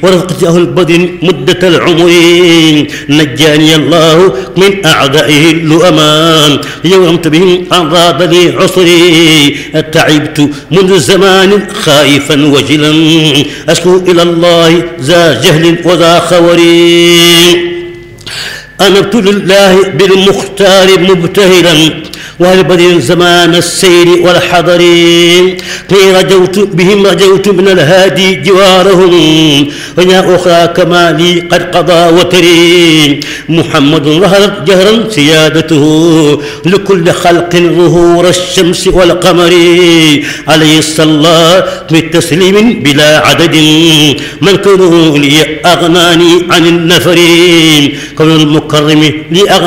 ورفقة أهل بدر مدة العمر نجاني الله من أعدائه اللؤمان يومت بهم أعراض لي عصري تعبت منذ زمان خائفا وجلا أشكو إلى الله ذا جهل وذا خوري أنبت لله بالمختار مبتهلا وأهل بدر زمان السير والحضر رجوت من الهادي جوارهم ويا أخرى كما لي قد قضى وتري محمد ظهرت جهرا سيادته لكل خلق ظهور الشمس والقمر عليه الصلاة بالتسليم بلا عدد من كونه لي أغناني عن النفر كون المكرم لي